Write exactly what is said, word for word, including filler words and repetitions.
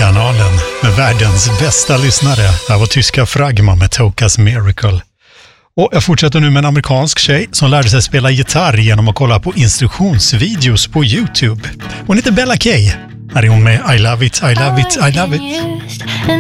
kanalen med världens bästa lyssnare. Det var tyska Fragma med Tokas Miracle. Och jag fortsätter nu med en amerikansk tjej som lärde sig spela gitarr genom att kolla på instruktionsvideos på YouTube. Hon heter Bella Kay. Här är hon med I Love It, I Love It, I Love It.